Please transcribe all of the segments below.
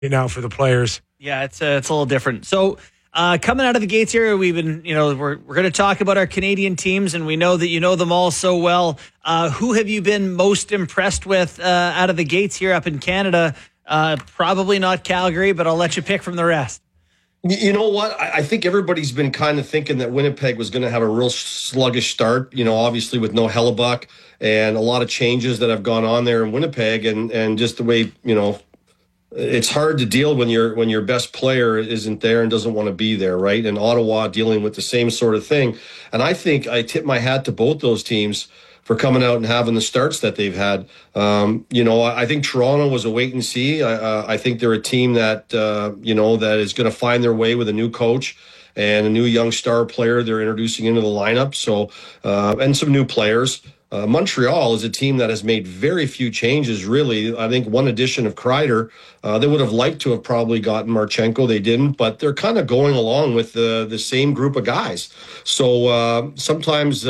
now for the players. Yeah, it's a little different. So coming out of the gates here, we've been, we're going to talk about our Canadian teams, and we know that you know them all so well. Who have you been most impressed with out of the gates here up in Canada? Probably not Calgary, but I'll let you pick from the rest. You know what? I think everybody's been kind of thinking that Winnipeg was going to have a real sluggish start, obviously with no Hellebuck and a lot of changes that have gone on there in Winnipeg and just the way, it's hard to deal when your best player isn't there and doesn't want to be there, right? And Ottawa dealing with the same sort of thing. And I think I tip my hat to both those teams for coming out and having the starts that they've had. I think Toronto was a wait and see. I think they're a team that, that is going to find their way with a new coach and a new young star player they're introducing into the lineup. So, and some new players. Montreal is a team that has made very few changes, really. I think one addition of Kreider. They would have liked to have probably gotten Marchenko. They didn't, but they're kind of going along with the same group of guys. So sometimes,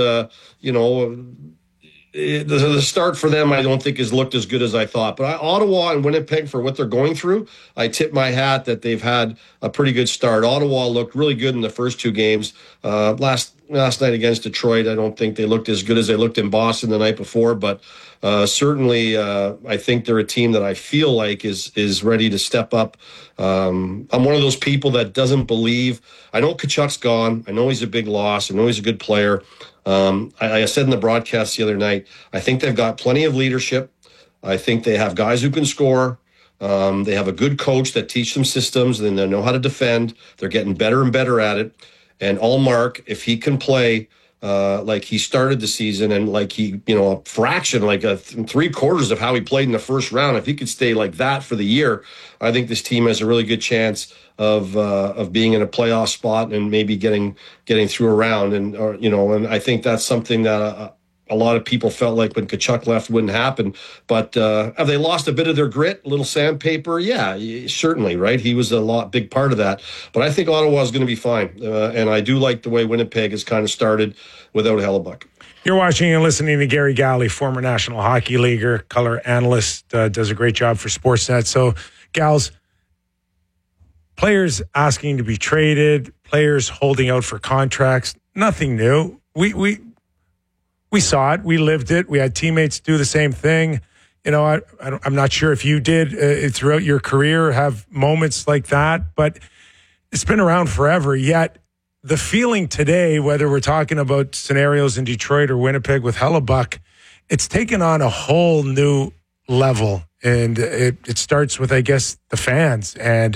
the start for them, I don't think has looked as good as I thought. But Ottawa and Winnipeg, for what they're going through, I tip my hat that they've had a pretty good start. Ottawa looked really good in the first two games. Last night against Detroit, I don't think they looked as good as they looked in Boston the night before. But certainly, I think they're a team that I feel like is ready to step up. I'm one of those people that doesn't believe. I know Tkachuk's gone. I know he's a big loss. I know he's a good player. I said in the broadcast the other night, I think they've got plenty of leadership. I think they have guys who can score. They have a good coach that teach them systems, and they know how to defend. They're getting better and better at it. And Allmark, if he can play like he started the season and like he, a fraction, like three-quarters of how he played in the first round, if he could stay like that for the year, I think this team has a really good chance of being in a playoff spot and maybe getting through a round. And and I think that's something that a lot of people felt like when Tkachuk left wouldn't happen. But have they lost a bit of their grit, a little sandpaper? Yeah, certainly, right? He was a big part of that. But I think Ottawa is going to be fine. And I do like the way Winnipeg has kind of started without Hellebuck. You're watching and listening to Gary Galley, former National Hockey Leaguer, color analyst, does a great job for Sportsnet. So, Gals, players asking to be traded, players holding out for contracts, nothing new. We saw it. We lived it. We had teammates do the same thing. I'm not sure if you did throughout your career have moments like that, but it's been around forever. Yet the feeling today, whether we're talking about scenarios in Detroit or Winnipeg with Hellebuck, it's taken on a whole new level. And it starts with, I guess, the fans and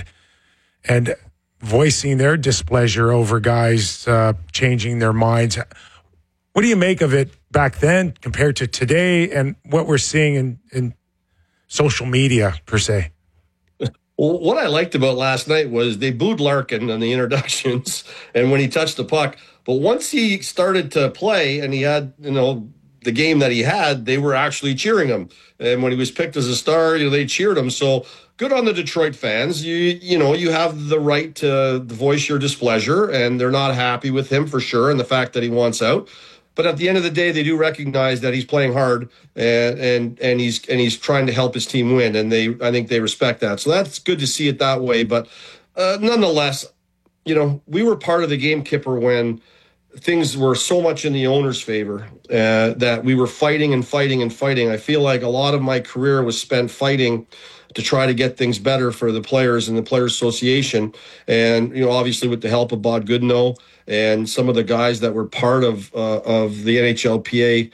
voicing their displeasure over guys changing their minds. What do you make of it back then compared to today and what we're seeing in social media, per se? Well, what I liked about last night was they booed Larkin on the introductions and when he touched the puck. But once he started to play and he had, the game that he had, they were actually cheering him. And when he was picked as a star, they cheered him. So good on the Detroit fans. You have the right to voice your displeasure, and they're not happy with him for sure and the fact that he wants out. But at the end of the day, they do recognize that he's playing hard and he's trying to help his team win, and I think they respect that. So that's good to see it that way. But nonetheless, we were part of the game, Kipper, when things were so much in the owner's favor that we were fighting and fighting and fighting. I feel like a lot of my career was spent fighting to try to get things better for the players and the Players Association. And, obviously with the help of Bob Goodenow and some of the guys that were part of the NHLPA,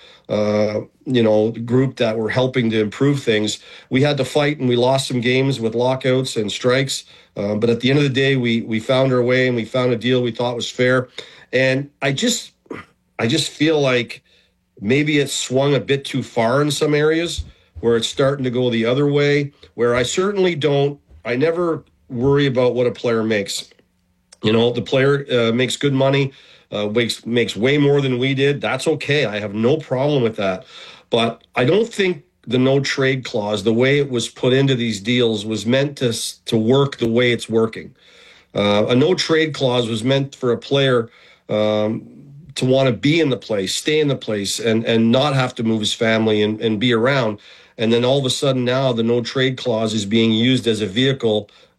group that were helping to improve things, we had to fight and we lost some games with lockouts and strikes. But at the end of the day, we found our way and we found a deal we thought was fair. And I just feel like maybe it swung a bit too far in some areas where it's starting to go the other way, where I never worry about what a player makes. The player makes good money, makes way more than we did. That's okay. I have no problem with that. But I don't think the no trade clause, the way it was put into these deals, was meant to work the way it's working. A no trade clause was meant for a player to want to be in the place, stay in the place, and not have to move his family and be around. And then all of a sudden now the no trade clause is being used as a vehicle